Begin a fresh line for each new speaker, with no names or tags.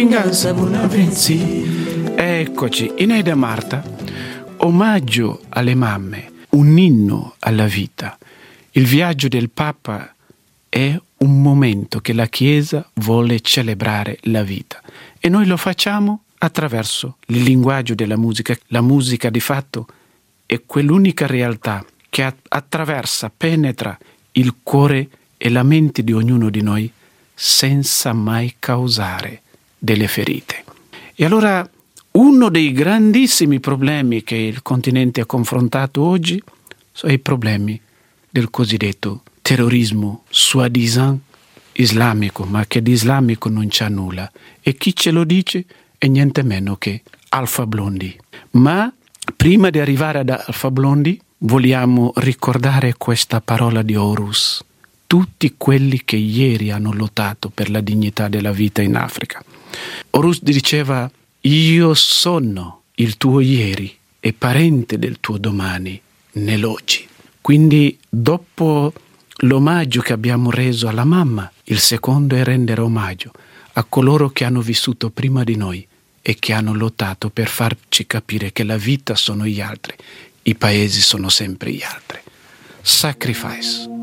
vinganza Bonavenzi. Eccoci, Inaida Marta, omaggio alle mamme, un inno alla vita. Il viaggio del Papa è un momento che la Chiesa vuole celebrare la vita e noi lo facciamo attraverso il linguaggio della musica. La musica di fatto è quell'unica realtà che attraversa, penetra il cuore e la mente di ognuno di noi senza mai causare delle ferite. E allora uno dei grandissimi problemi che il continente ha confrontato oggi sono i problemi del cosiddetto terrorismo soi-disant islamico, ma che di islamico non c'ha nulla. E chi ce lo dice è niente meno che Alpha Blondy. Ma prima di arrivare ad Alpha Blondy vogliamo ricordare questa parola di Horus. Tutti quelli che ieri hanno lottato per la dignità della vita in Africa. Horus diceva: io sono il tuo ieri e parente del tuo domani nell'oggi. Quindi dopo l'omaggio che abbiamo reso alla mamma, il secondo è rendere omaggio a coloro che hanno vissuto prima di noi e che hanno lottato per farci capire che la vita sono gli altri, i paesi sono sempre gli altri. Sacrifice.